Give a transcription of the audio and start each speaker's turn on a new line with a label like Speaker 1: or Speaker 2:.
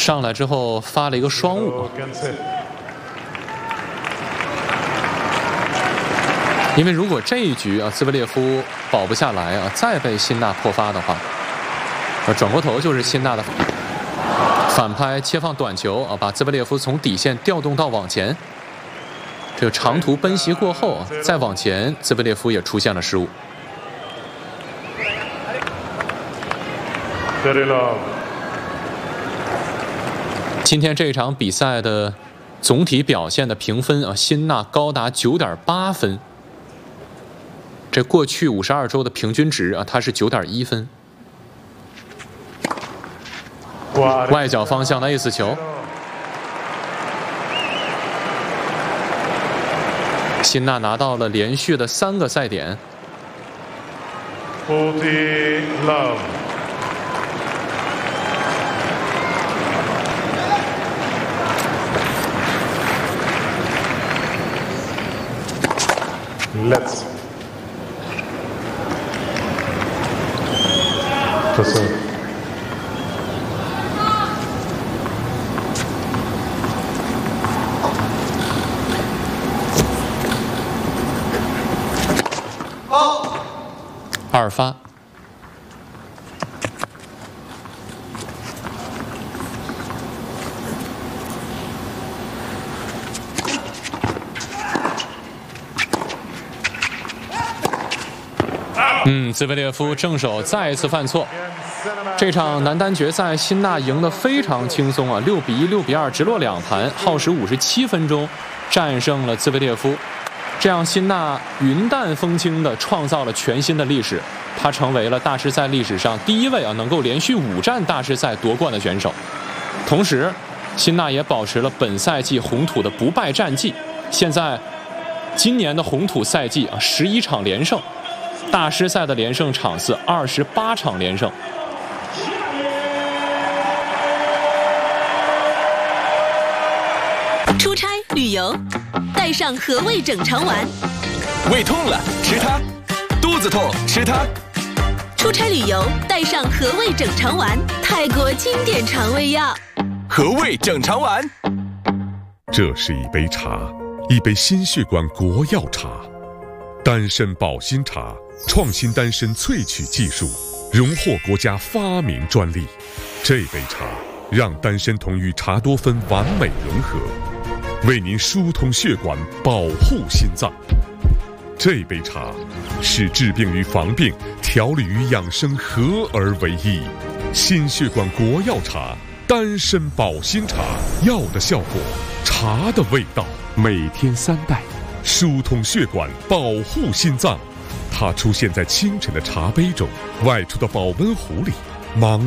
Speaker 1: 上来之后发了一个双误。因为如果这一局啊，兹维列夫保不下来啊，再被辛纳破发的话，转过头就是辛纳的反拍切放短球啊，把兹维列夫从底线调动到网前。这个长途奔袭过后啊，再往前，兹维列夫也出现了失误。今天这一场比赛的总体表现的评分啊，辛纳高达9.8分。这过去52周的平均值啊，它是9.1分。外角方向的 ace 球，辛纳拿到了连续的3个赛点。
Speaker 2: 40 love. Let's. Proceed.
Speaker 1: 2发。兹维列夫正手再一次犯错。这场男单决赛，辛纳赢得非常轻松啊，6比1、6比2，直落2盘，耗时57分钟，战胜了兹维列夫。这样，辛纳云淡风轻地创造了全新的历史，他成为了大师赛历史上第1位能够连续5战大师赛夺冠的选手。同时，辛纳也保持了本赛季红土的不败战绩。现在，今年的红土赛季11场连胜，大师赛的连胜场次28场连胜。
Speaker 3: 出差旅游，带上和味整肠丸。
Speaker 4: 胃痛了吃它，肚子痛吃它。
Speaker 3: 出差旅游带上和味整肠丸，泰国经典肠胃药。
Speaker 4: 和味整肠丸。
Speaker 5: 这是一杯茶，一杯心血管国药茶，丹参保心茶，创新丹参萃取技术，荣获国家发明专利。这杯茶让丹参酮与茶多酚完美融合，为您疏通血管，保护心脏。这杯茶是治病与防病、调理与养生合而为一。心血管国药茶，丹参保心茶，药的效果，茶的味道。每天3袋，疏通血管，保护心脏。它出现在清晨的茶杯中，外出的保温壶里，忙